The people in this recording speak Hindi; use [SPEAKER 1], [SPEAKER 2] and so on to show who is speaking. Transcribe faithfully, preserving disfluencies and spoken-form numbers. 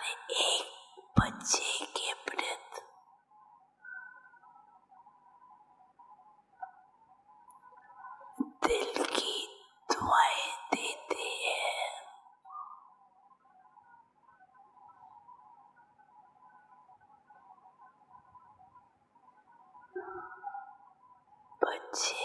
[SPEAKER 1] एक बच्चे के प्रति दिल की दुआएं देते हैं। बच्चे